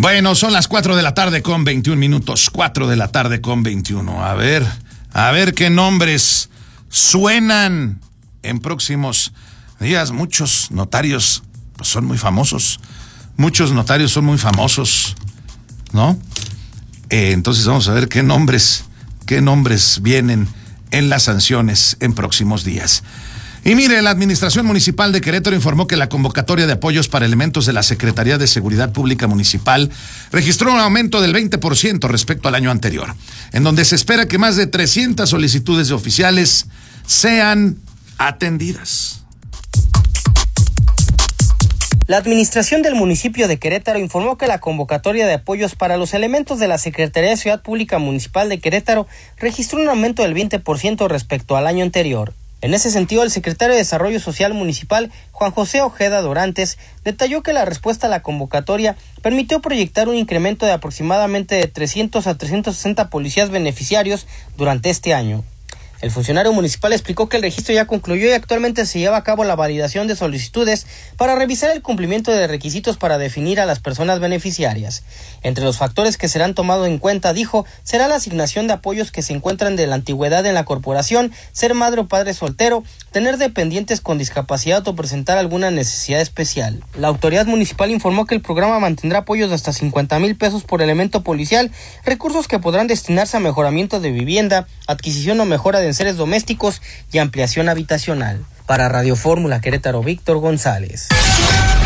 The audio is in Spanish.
Bueno, son las 4 de la tarde con 21 minutos. 4 de la tarde con 21. A ver qué nombres suenan en próximos días. Muchos notarios pues, son muy famosos. Muchos notarios son muy famosos, ¿no? Entonces vamos a ver qué nombres vienen en las sanciones en próximos días. Y mire, la Administración Municipal de Querétaro informó que la convocatoria de apoyos para elementos de la Secretaría de Seguridad Pública Municipal registró un aumento del 20% respecto al año anterior, en donde se espera que más de 300 solicitudes de oficiales sean atendidas. La administración del municipio de Querétaro informó que la convocatoria de apoyos para los elementos de la Secretaría de Seguridad Pública Municipal de Querétaro registró un aumento del 20% respecto al año anterior. En ese sentido, el secretario de Desarrollo Social Municipal, Juan José Ojeda Dorantes, detalló que la respuesta a la convocatoria permitió proyectar un incremento de aproximadamente de 300 a 360 policías beneficiarios durante este año. El funcionario municipal explicó que el registro ya concluyó y actualmente se lleva a cabo la validación de solicitudes para revisar el cumplimiento de requisitos para definir a las personas beneficiarias. Entre los factores que serán tomados en cuenta, dijo, será la asignación de apoyos que se encuentran de la antigüedad en la corporación, ser madre o padre soltero, tener dependientes con discapacidad o presentar alguna necesidad especial. La autoridad municipal informó que el programa mantendrá apoyos de hasta 50,000 pesos por elemento policial, recursos que podrán destinarse a mejoramiento de vivienda, adquisición o mejora de enseres domésticos y ampliación habitacional. Para Radio Fórmula Querétaro, Víctor González.